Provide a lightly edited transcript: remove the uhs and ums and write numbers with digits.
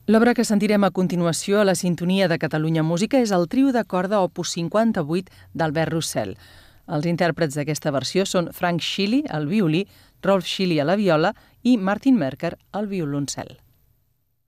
L'obra que sentirem a continuació a la sintonia de Catalunya Música és el trio de corda opus 58 d'Albert Roussel. Els intèrprets d'aquesta versió són Frank Schilly, al violí, Rolf Schilly a la viola i Martin Merker, al violoncel.